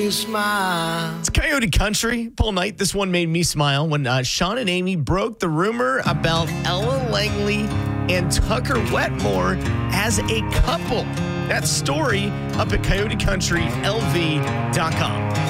me smile. It's Coyote Country. Paul Knight, this one made me smile when Sean and Amy broke the rumor about Ella Langley and Tucker Wetmore as a couple. That story up at CoyoteCountryLV.com.